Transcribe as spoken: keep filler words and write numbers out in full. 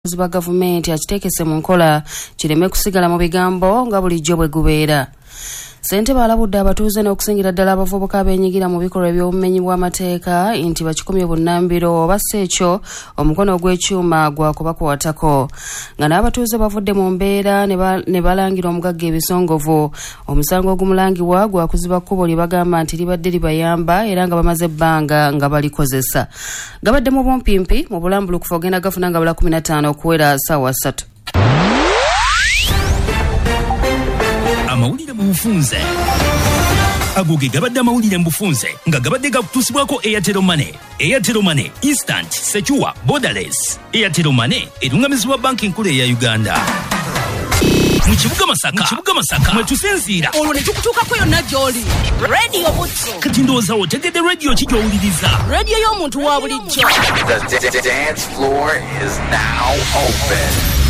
Ziba gavumenti akitekese mu nkola kireme kusigala mu bigambo nga bulijjo bwe gubeera. Ssentebe alabudde abatuuze n'okusingira ddala abavubuka abeenyigira mu bikolwa eby'obumenyi bw'amateeka nti bakikumye bunnambiro oba ssekyo omukono ogw'ekyuma gwakubakwatako. Nga n'abatuuze bavudde mu mbeera ne balangira omugagga ebisongovu. Omusango ogumulangibwa gwakuziba kkubo lye bagamba nti libadde libayamba era nga bamaze ebbanga nga balikozesa. Gabadde mu bumpimpi mu bulambulukufu ogenda gafuna nga bula kumi na ttaano okuwera ssaawa ssatu. Amawulire mu bufunze agoge gabadde amawulire mu bufunze nga gabadde gakutuusibwako Airtel Money. Airtel Money instant secure borderless. Airtel Money erungamizibwa banki nkulu eya Uganda. Mu kibuga Masaka, mu kibuga Masaka mwe tusinziira olwo ne tukutuukako yonna gy'oli. Radio Butso kati ndowooza otegedde radio ki gy'owuliriza? Radio y'omuntu wa bulijjo. The dance floor is now open.